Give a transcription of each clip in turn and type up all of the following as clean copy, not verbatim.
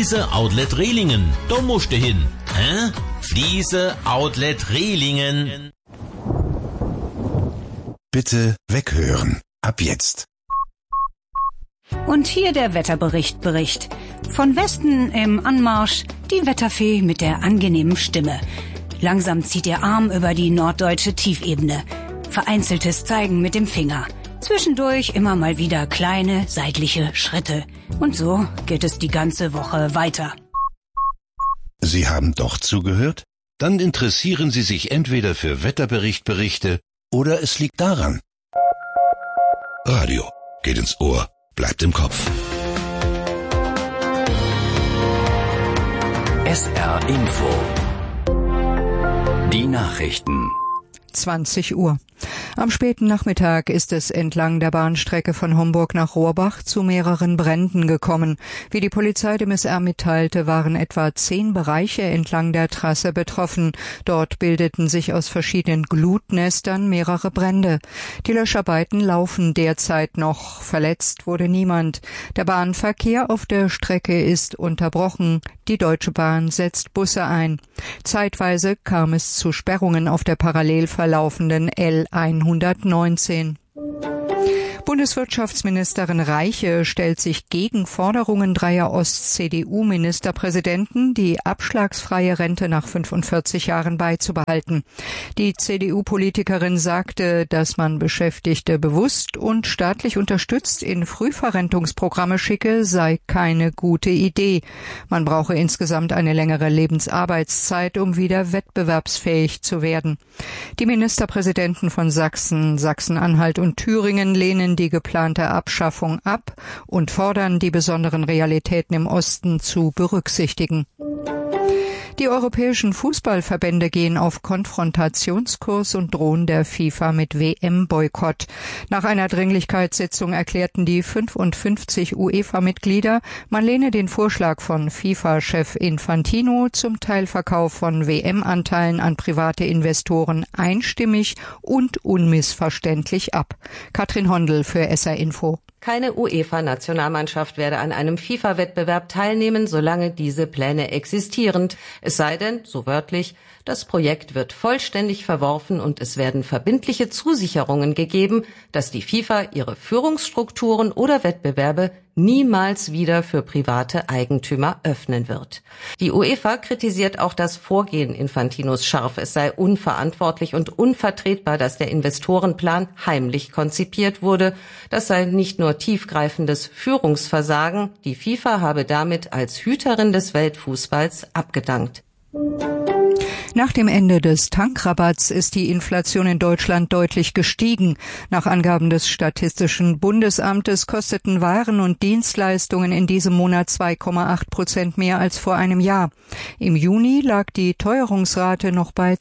Fliese Outlet Rehlingen. Da musst du hin. Hä? Fliese Outlet Rehlingen. Bitte weghören. Ab jetzt. Und hier der Wetterbericht. Von Westen im Anmarsch die Wetterfee mit der angenehmen Stimme. Langsam zieht ihr Arm über die norddeutsche Tiefebene. Vereinzeltes Zeigen mit dem Finger. Zwischendurch immer mal wieder kleine seitliche Schritte. Und so geht es die ganze Woche weiter. Sie haben doch zugehört? Dann interessieren Sie sich entweder für Wetterberichte oder es liegt daran. Radio geht ins Ohr, bleibt im Kopf. SR Info. Die Nachrichten. 20 Uhr. Am späten Nachmittag ist es entlang der Bahnstrecke von Homburg nach Rohrbach zu mehreren Bränden gekommen. Wie die Polizei dem SR mitteilte, waren etwa 10 Bereiche entlang der Trasse betroffen. Dort bildeten sich aus verschiedenen Glutnestern mehrere Brände. Die Löscharbeiten laufen derzeit noch. Verletzt wurde niemand. Der Bahnverkehr auf der Strecke ist unterbrochen. Die Deutsche Bahn setzt Busse ein. Zeitweise kam es zu Sperrungen auf der parallel verlaufenden L119. Bundeswirtschaftsministerin Reiche stellt sich gegen Forderungen dreier Ost-CDU-Ministerpräsidenten, die abschlagsfreie Rente nach 45 Jahren beizubehalten. Die CDU-Politikerin sagte, dass man Beschäftigte bewusst und staatlich unterstützt in Frühverrentungsprogramme schicke, sei keine gute Idee. Man brauche insgesamt eine längere Lebensarbeitszeit, um wieder wettbewerbsfähig zu werden. Die Ministerpräsidenten von Sachsen, Sachsen-Anhalt und Thüringen lehnen die geplante Abschaffung ab und fordern, die besonderen Realitäten im Osten zu berücksichtigen. Die europäischen Fußballverbände gehen auf Konfrontationskurs und drohen der FIFA mit WM-Boykott. Nach einer Dringlichkeitssitzung erklärten die 55 UEFA-Mitglieder, man lehne den Vorschlag von FIFA-Chef Infantino zum Teilverkauf von WM-Anteilen an private Investoren einstimmig und unmissverständlich ab. Katrin Hondel für SR Info. Keine UEFA-Nationalmannschaft werde an einem FIFA-Wettbewerb teilnehmen, solange diese Pläne existieren. Es sei denn, so wörtlich, das Projekt wird vollständig verworfen und es werden verbindliche Zusicherungen gegeben, dass die FIFA ihre Führungsstrukturen oder Wettbewerbe niemals wieder für private Eigentümer öffnen wird. Die UEFA kritisiert auch das Vorgehen Infantinos scharf. Es sei unverantwortlich und unvertretbar, dass der Investorenplan heimlich konzipiert wurde. Das sei nicht nur tiefgreifendes Führungsversagen, die FIFA habe damit als Hüterin des Weltfußballs abgedankt. Nach dem Ende des Tankrabatts ist die Inflation in Deutschland deutlich gestiegen. Nach Angaben des Statistischen Bundesamtes kosteten Waren und Dienstleistungen in diesem Monat 2,8% mehr als vor einem Jahr. Im Juni lag die Teuerungsrate noch bei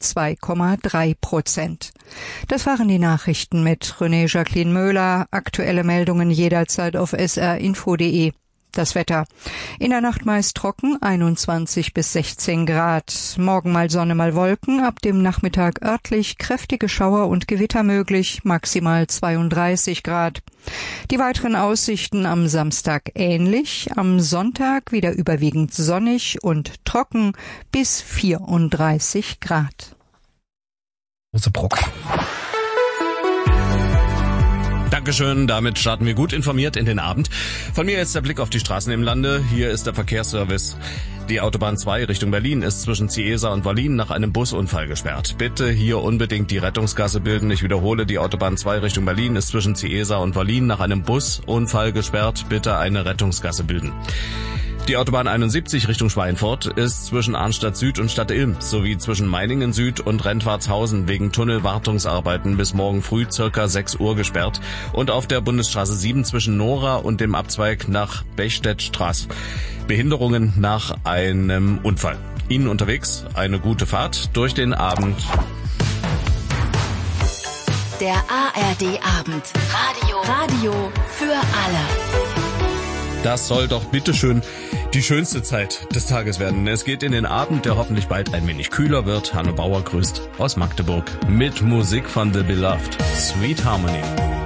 2,3%. Das waren die Nachrichten mit René Jacqueline Möhler. Aktuelle Meldungen jederzeit auf srinfo.de. Das Wetter. In der Nacht meist trocken, 21 bis 16 Grad. Morgen mal Sonne, mal Wolken. Ab dem Nachmittag örtlich kräftige Schauer und Gewitter möglich, maximal 32 Grad. Die weiteren Aussichten am Samstag ähnlich. Am Sonntag wieder überwiegend sonnig und trocken bis 34 Grad. Bruck. Dankeschön, damit starten wir gut informiert in den Abend. Von mir jetzt der Blick auf die Straßen im Lande. Hier ist der Verkehrsservice. Die Autobahn 2 Richtung Berlin ist zwischen Ciesa und Wallin nach einem Busunfall gesperrt. Bitte hier unbedingt die Rettungsgasse bilden. Ich wiederhole, die Autobahn 2 Richtung Berlin ist zwischen Ciesa und Wallin nach einem Busunfall gesperrt. Bitte eine Rettungsgasse bilden. Die Autobahn 71 Richtung Schweinfurt ist zwischen Arnstadt Süd und Stadt Ilm sowie zwischen Meiningen Süd und Rentwartshausen wegen Tunnelwartungsarbeiten bis morgen früh circa 6 Uhr gesperrt und auf der Bundesstraße 7 zwischen Nora und dem Abzweig nach Bechstedt-Straß. Behinderungen nach einem Unfall. Ihnen unterwegs eine gute Fahrt durch den Abend. Der ARD-Abend. Radio für alle. Das soll doch bitteschön die schönste Zeit des Tages werden. Es geht in den Abend, der hoffentlich bald ein wenig kühler wird. Hanno Bauer grüßt aus Magdeburg mit Musik von The Beloved. Sweet Harmony.